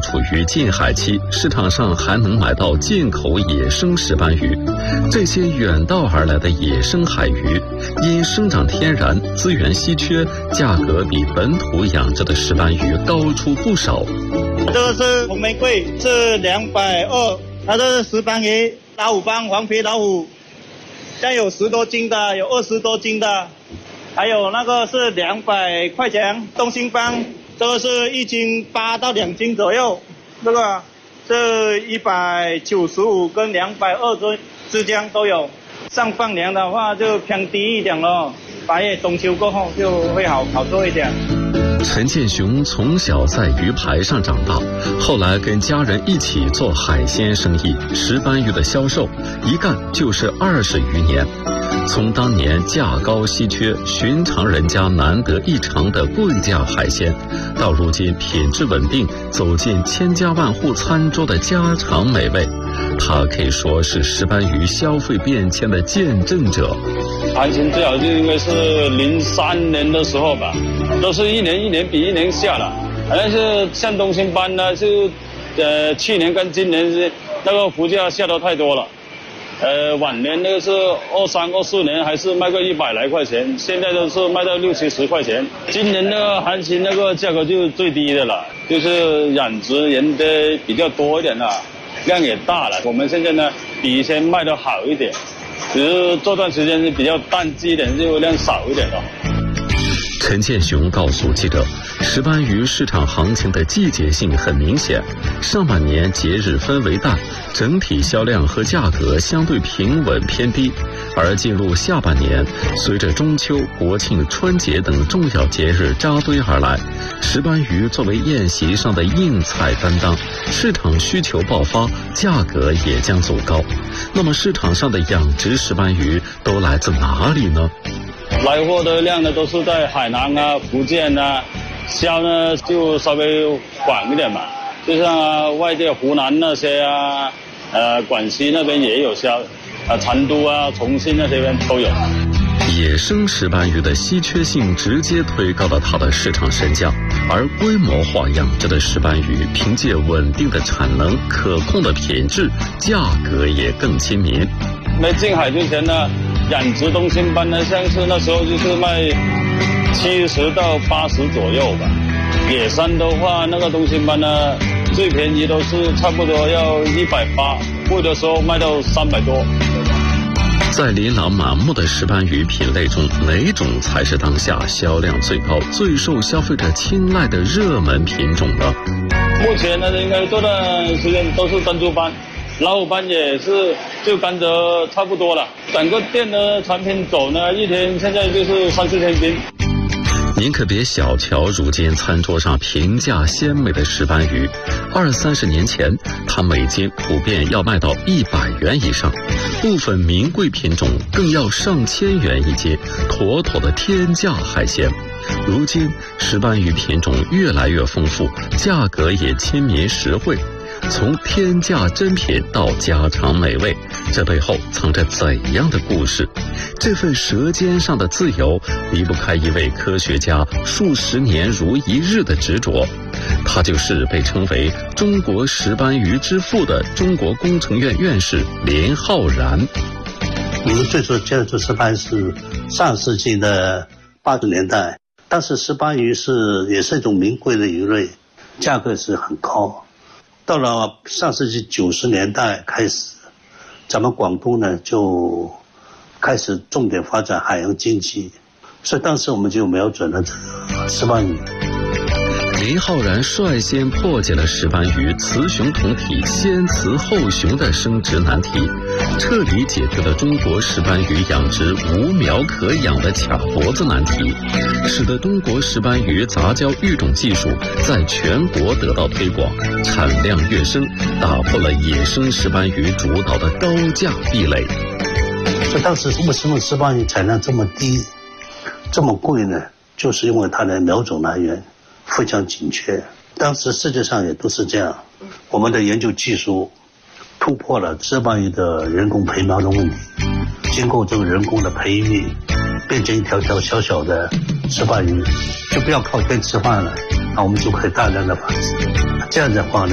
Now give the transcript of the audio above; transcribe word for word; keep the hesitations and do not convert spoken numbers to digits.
处于禁海期，市场上还能买到进口野生石斑鱼。这些远道而来的野生海鱼，因生长天然、资源稀缺，价格比本土养殖的石斑鱼高出不少。 这个是红玫瑰，是两百二，它这是石斑鱼，老虎斑、黄皮老虎，像有十多斤的，有二十多斤的，还有那个是两百块钱，东星斑。这个是一斤八到两斤左右，这个是一百九十五跟两百二之之间都有。上半年的话就偏低一点了，八月中秋过后就会好好做一点。 陈建雄从小在鱼排上长大，后来跟家人一起做海鲜生意，石斑鱼的销售一干就是二十余年。从当年价高稀缺、寻常人家难得一尝的贵价海鲜，到如今品质稳定，走进千家万户餐桌的家常美味，它可以说是石斑鱼消费变迁的见证者。 行情最好就应该是零三年的时候吧，都是一年一年比一年下了。但是像东星斑呢，就呃去年跟今年是那个股价下得太多了。呃，晚年那个是二三二四年还是卖个一百来块钱，现在都是卖到六七十块钱。今年那个行情那个价格就是最低的了，就是养殖人的比较多一点了，量也大了。我们现在呢比以前卖的好一点，只是这段时间是比较淡季一点，就量少一点了。 陈建雄告诉记者，石斑鱼市场行情的季节性很明显，上半年节日氛围淡，整体销量和价格相对平稳偏低，而进入下半年，随着中秋、国庆、春节等重要节日扎堆而来，石斑鱼作为宴席上的硬菜担当，市场需求爆发，价格也将走高。那么市场上的养殖石斑鱼都来自哪里呢？ 来货的量呢都是在海南啊、福建啊，销呢就稍微广一点嘛，就像、啊、外地湖南那些啊，呃广西那边也有销，啊成都啊、重庆那些边都有。 野生石斑鱼的稀缺性直接推高了它的市场身价，而规模化养殖的石斑鱼凭借稳定的产能、可控的品质，价格也更亲民。 没进海之前呢，养殖东星斑呢，像是那时候就是卖七十到八十左右吧。野生的话，那个东星斑呢，最便宜都是差不多要一百八，贵的时候卖到三百多。 在琳琅满目的石斑鱼品类中，哪种才是当下销量最高、最受消费者青睐的热门品种呢？ 目前呢，应该这段时间都是珍珠斑。老虎斑也是就跟着差不多了，整个店的产品走呢，一天现在就是三四千斤。 您可别小瞧如今餐桌上平价鲜美的石斑鱼，二三十年前，它每斤普遍要卖到一百元以上，部分名贵品种更要上千元一斤，妥妥的天价海鲜。如今石斑鱼品种越来越丰富，价格也亲民实惠。从天价珍品到家常美味，这背后藏着怎样的故事？这份舌尖上的自由离不开一位科学家数十年如一日的执着，他就是被称为中国石斑鱼之父的中国工程院院士林浩然。 我们最初接触石斑是上世纪的八十年代，当时石斑鱼是也是一种名贵的鱼类，价格是很高。到了上世纪九十年代开始，咱们广东呢就开始重点发展海洋经济，所以当时我们就瞄准了这个石斑鱼。 林浩然率先破解了石斑鱼雌雄同体、先雌后雄的生殖难题，彻底解决了中国石斑鱼养殖无苗可养的卡脖子难题，使得中国石斑鱼杂交育种技术在全国得到推广，产量跃升，打破了野生石斑鱼主导的高价壁垒。 所以当时为什么石斑鱼产量这么低、这么贵呢？就是因为它的苗种来源非常紧缺，当时世界上也都是这样。我们的研究技术突破了石斑鱼的人工培苗的问题，经过这个人工的培育，变成一条条小小的石斑鱼，就不要靠天吃饭了，那我们就可以大量的繁殖。这样的话呢，